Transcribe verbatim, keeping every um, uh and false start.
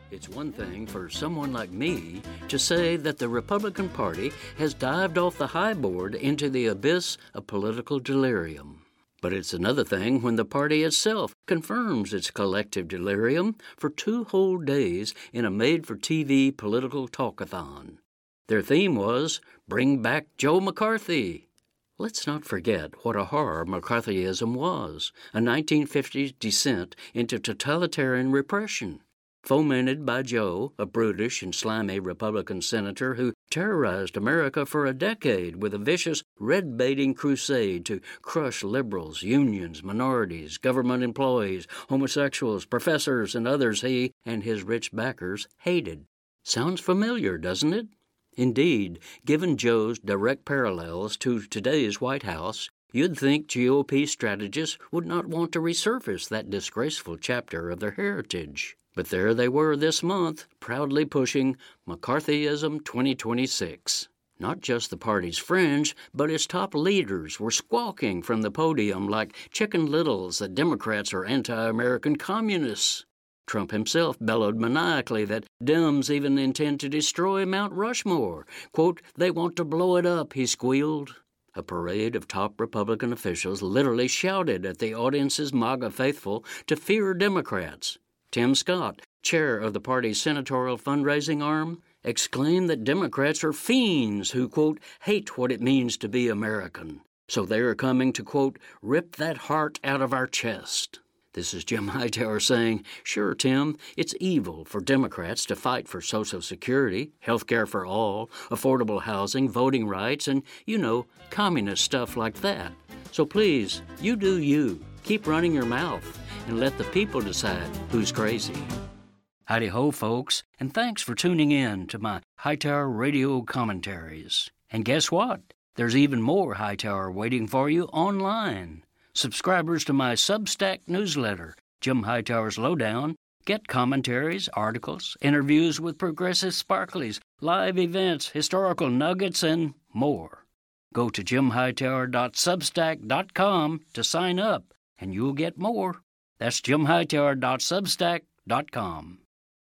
It's one thing for someone like me to say that the Republican Party has dived off the high board into the abyss of political delirium. But it's another thing when the party itself confirms its collective delirium for two whole days in a made-for-T V political talkathon. Their theme was, Bring Back Joe McCarthy. Let's not forget what a horror McCarthyism was, a nineteen fifties descent into totalitarian repression, fomented by Joe, a brutish and slimy Republican senator who terrorized America for a decade with a vicious red-baiting crusade to crush liberals, unions, minorities, government employees, homosexuals, professors, and others he and his rich backers hated. Sounds familiar, doesn't it? Indeed, given Joe's direct parallels to today's White House, you'd think G O P strategists would not want to resurface that disgraceful chapter of their heritage. But there they were this month, proudly pushing McCarthyism twenty twenty-six. Not just the party's fringe, but its top leaders were squawking from the podium like Chicken Littles that Democrats are anti-American communists. Trump himself bellowed maniacally that Dems even intend to destroy Mount Rushmore. Quote, they want to blow it up, he squealed. A parade of top Republican officials literally shouted at the audience's MAGA faithful to fear Democrats. Tim Scott, chair of the party's senatorial fundraising arm, exclaimed that Democrats are fiends who, quote, hate what it means to be American. So they are coming to, quote, rip that heart out of our chest. This is Jim Hightower saying, sure, Tim, it's evil for Democrats to fight for Social Security, health care for all, affordable housing, voting rights, and, you know, communist stuff like that. So please, you do you. Keep running your mouth and let the people decide who's crazy. Howdy-ho, folks, and thanks for tuning in to my Hightower radio commentaries. And guess what? There's even more Hightower waiting for you online. Subscribers to my Substack newsletter, Jim Hightower's Lowdown, get commentaries, articles, interviews with progressive sparklies, live events, historical nuggets, and more. Go to jim hightower dot substack dot com to sign up, and you'll get more. That's jim hightower dot substack dot com.